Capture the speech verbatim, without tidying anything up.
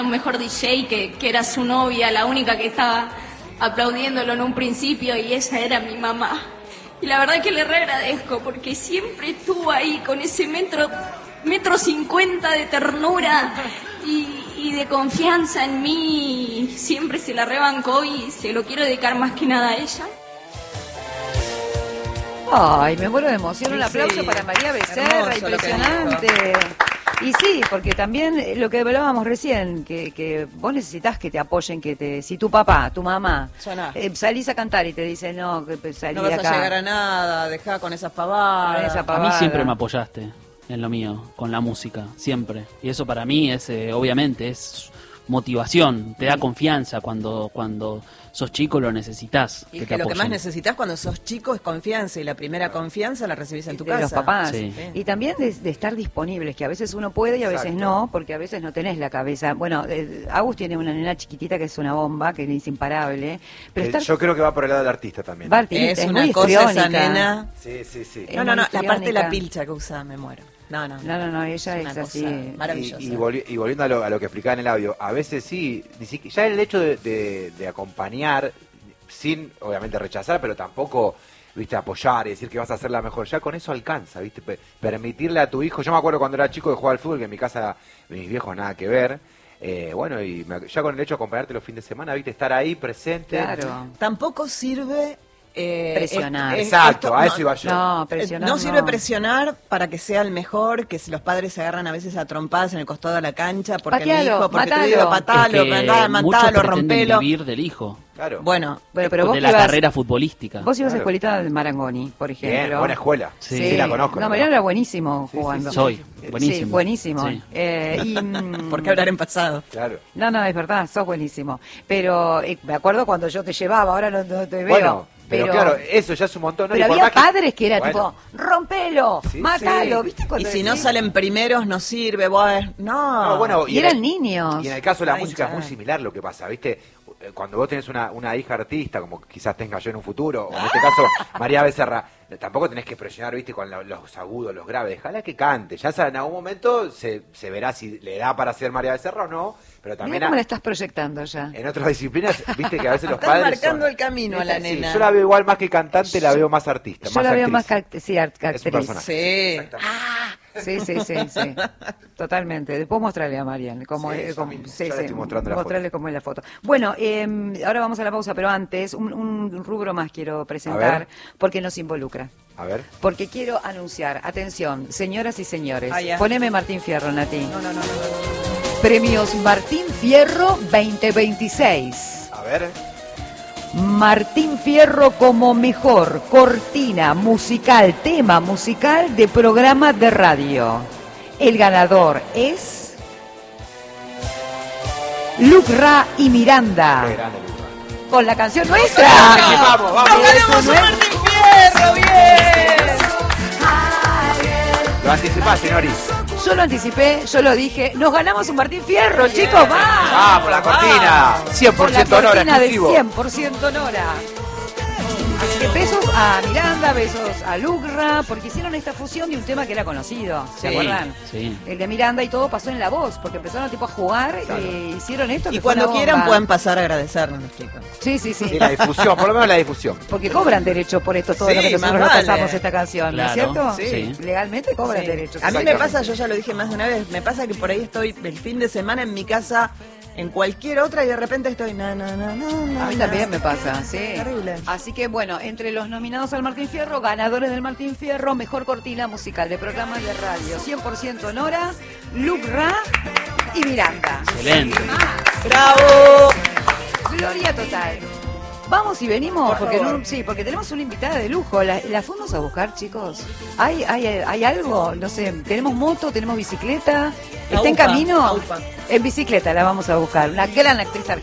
un mejor D J que, que era su novia, la única que estaba aplaudiéndolo en un principio, y ella era mi mamá. Y la verdad que le re agradezco porque siempre estuvo ahí con ese metro, metro cincuenta de ternura y, y de confianza en mí. Siempre se la rebancó y se lo quiero dedicar más que nada a ella. Ay, me muero de emoción. Un Sí, aplauso sí. para María Becerra, Hermoso lo que impresionante. Y sí, porque también lo que hablábamos recién, que, que vos necesitas que te apoyen, que te, si tu papá, tu mamá, Soná. eh, salís a cantar y te dicen, no, que salí No vas acá. a llegar a nada, dejá con esas pavadas. Con esa A pavada. mí siempre me apoyaste en lo mío, con la música, siempre. Y eso para mí es, eh, obviamente, es motivación, te da confianza cuando cuando sos chico, lo necesitas. Y que que te lo que más apoyen. necesitas cuando sos chico es confianza, y la primera confianza la recibís en tu de casa. los papás. Sí. Y también de, de estar disponibles, que a veces uno puede y a veces Exacto. no, porque a veces no tenés la cabeza. Bueno, eh, Agus tiene una nena chiquitita que es una bomba, que es imparable, pero Eh, estar... Yo creo que va por el lado del artista también. va artista, Es es una muy cosa histriónica. esa nena. Sí, sí, sí. Es No, no, no, muy la parte de la histriónica. pilcha que usa, me muero. No, no, No, no, no, ella es, una así. cosa Y, maravillosa. y volvi- y volviendo a lo, a lo que explicaba en el audio, a veces sí, ni siquiera, ya el hecho de, de- de acompañar, sin obviamente rechazar, pero tampoco, viste, apoyar y decir que vas a hacer la mejor, ya con eso alcanza, viste, Pe- permitirle a tu hijo, yo me acuerdo cuando era chico de jugar al fútbol, que en mi casa mis viejos nada que ver, eh, bueno, y me- ya con el hecho de acompañarte los fines de semana, viste, estar ahí presente. Claro. Tampoco sirve... eh, Presionar. es- es- Exacto, esto- a no, eso iba yo. No, Eh, presionar no sirve no. presionar para que sea el mejor, que si los padres se agarran a veces a trompadas en el costado de la cancha, porque Patealo, el hijo, porque matalo. te digo, Es patalo, que matalo, muchos matalo, pretenden rompelo. vivir del hijo, Claro. Bueno, Bueno, pero vos de que la ibas, carrera futbolística. vos ibas a Claro. escuelita de Marangoni, por ejemplo. Bien, buena escuela. Sí. Sí, la conozco. No, la Mariano conozco. era buenísimo Sí, sí, jugando. Soy, buenísimo. Sí, buenísimo. Sí. Eh, y, mm, ¿por qué hablar en pasado? Claro. No, no, es verdad, sos buenísimo. Pero eh, me acuerdo cuando yo te llevaba, ahora no, no te veo. Bueno, pero, claro, eso ya es un montón. ¿no? pero Y por había más que- padres que era Bueno, tipo, rompelo, Sí, mátalo, Sí. ¿viste? Y Cuando si no decís- salen primeros no sirve, vos, no. No, bueno, Y en eran el- niños. Y en el caso de la Ay, música es ya. muy similar lo que pasa, ¿viste? Eh, Cuando vos tenés una, una hija artista, como quizás tenga yo en un futuro, o en este caso María Becerra, eh, tampoco tenés que presionar, ¿viste? Con lo- los agudos, los graves, déjala que cante. Ya sabes, en algún momento se, se verá si le da para ser María Becerra o no, pero también Mirá cómo a- la estás proyectando ya. en otras disciplinas, ¿viste? Que a veces los Estás padres marcando son- el camino a la Sí, nena. yo la veo igual más que cantante, la veo más artista, Yo más la veo actriz. más cact- sí, art- Es un actriz. personaje. Sí. Exactamente. Sí, sí, sí, sí. Totalmente. Después mostrarle a Marian cómo Sí, es. eso Cómo, mismo. sí, Ya le sí. estoy mostrando la Mostrarle cómo es la foto. Bueno, eh, ahora vamos a la pausa, pero antes, un, un rubro más quiero presentar, ver. porque nos involucra. A ver. Porque quiero anunciar, atención, señoras y señores, Ah, ya. poneme Martín Fierro, Nati. No, no, no, no, no. Premios Martín Fierro veinte veintiséis. A ver. Martín Fierro como mejor cortina musical, tema musical de programa de radio. El ganador es Luke Ra y Miranda, Qué grande, Luca. con la canción nuestra. Vamos, vamos. ¡Nos ganamos un Martín Fierro! ¡Bien! Lo anticipaste, Noris. Yo lo anticipé, yo lo dije. Nos ganamos un Martín Fierro, chicos, va. Vamos, la cortina. cien por Con la ciento honor cortina de exclusivo. cien por ciento Nora. Así que besos a Miranda, besos a Lucra, porque hicieron esta fusión de un tema que era conocido, ¿se Sí, acuerdan? sí. El de Miranda, y todo pasó en la voz, porque empezaron tipo a jugar y hicieron esto. Y que fue cuando una quieran bomba. pueden pasar a agradecernos los chicos. Sí, sí, sí. Sí, la difusión, por lo menos la difusión. Porque cobran derechos por esto, todo Sí, lo que nosotros más vale. pasamos esta canción, ¿no es Claro, cierto? sí. Legalmente cobran Sí. derechos. A mí me Exactamente. pasa, yo ya lo dije más de una vez, me pasa que por ahí estoy el fin de semana en mi casa, en cualquier otra, y de repente estoy na na na na na. A mí na. también me pasa, sí. Terrible. Así que bueno, entre los nominados al Martín Fierro, ganadores del Martín Fierro, mejor cortina musical de programas de radio, cien por ciento Nora, Luke Ra y Miranda. Excelente. ¡Bravo! Gloria total. Vamos y venimos, Por porque favor. no- sí, porque tenemos una invitada de lujo. ¿La, la fuimos a buscar, chicos? ¿Hay, hay, hay algo? No sé, ¿tenemos moto? ¿Tenemos bicicleta? ¿Está en Aupa, camino? aupa. En bicicleta la vamos a buscar. Una gran actriz argentina.